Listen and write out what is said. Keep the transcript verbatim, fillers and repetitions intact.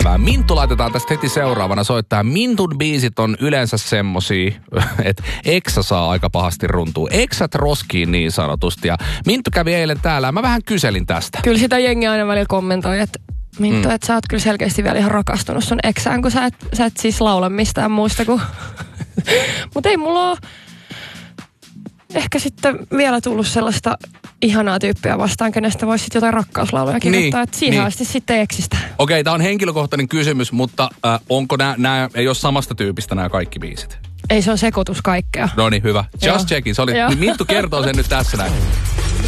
päivää. Minttu laitetaan tästä heti seuraavana soittaa. Mintun biisit on yleensä semmosia, että Eksa saa aika pahasti runtua. Eksat roskiin niin sanotusti. Ja Minttu kävi eilen täällä ja mä vähän kyselin tästä. Kyllä sitä jengi aina välillä kommentoi, että Minttu, mm. että sä oot kyllä selkeästi vielä ihan rakastunut sun Eksään, kun sä et, sä et siis laula mistään muusta kuin... Mutta ei mulla ole ehkä sitten vielä tullut sellaista ihanaa tyyppiä vastaan, kenestä voisi sitten jotain rakkauslauluja kirjoittaa, niin, että siihen niin. asti sitten Eksistä. Okei, tää on henkilökohtainen kysymys, mutta äh, onko nämä, ei ole samasta tyypistä nämä kaikki biisit? Ei, se on sekoitus kaikkea. No niin, hyvä. Just checkin. Se oli, Minttu kertoo sen nyt tässä näin.